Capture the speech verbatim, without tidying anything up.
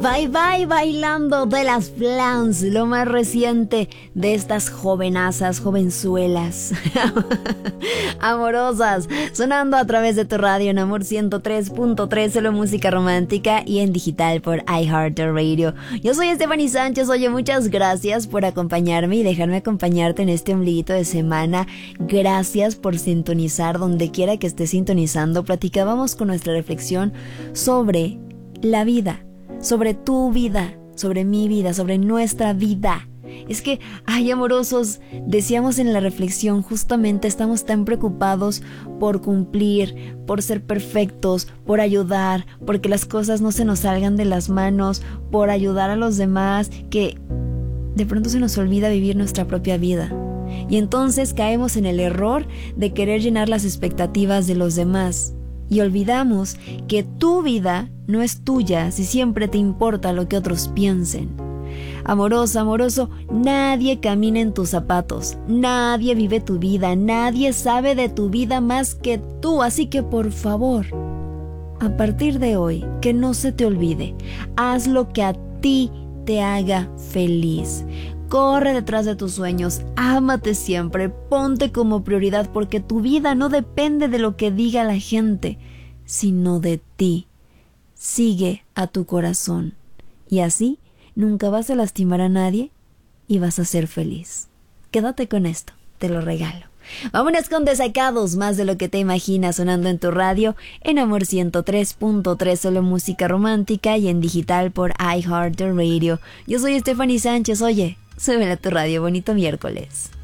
Bye Bye bailando de las Flans, lo más reciente de estas jovenazas, jovenzuelas, amorosas, sonando a través de tu radio en Amor ciento tres punto tres, solo música romántica y en digital por iHeartRadio. Yo soy Stephanie Sánchez. Oye, muchas gracias por acompañarme y dejarme acompañarte en este ombliguito de semana. Gracias por sintonizar donde quiera que estés sintonizando. Platicábamos con nuestra reflexión sobre la vida, sobre tu vida, sobre mi vida, sobre nuestra vida. Es que, ay, amorosos, decíamos en la reflexión, justamente estamos tan preocupados por cumplir, por ser perfectos, por ayudar, porque las cosas no se nos salgan de las manos, por ayudar a los demás, que de pronto se nos olvida vivir nuestra propia vida. Y entonces caemos en el error de querer llenar las expectativas de los demás. Y olvidamos que tu vida no es tuya si siempre te importa lo que otros piensen. Amorosa, amoroso, nadie camina en tus zapatos, nadie vive tu vida, nadie sabe de tu vida más que tú. Así que por favor, a partir de hoy, que no se te olvide, haz lo que a ti te haga feliz. Corre detrás de tus sueños, ámate siempre, ponte como prioridad, porque tu vida no depende de lo que diga la gente, sino de ti. Sigue a tu corazón y así nunca vas a lastimar a nadie y vas a ser feliz. Quédate con esto, te lo regalo. Vámonos con Desacados, más de lo que te imaginas, sonando en tu radio en Amor ciento tres punto tres, solo música romántica y en digital por iHeartRadio. Yo soy Stephanie Sánchez. Oye, súbele a tu radio. Bonito miércoles.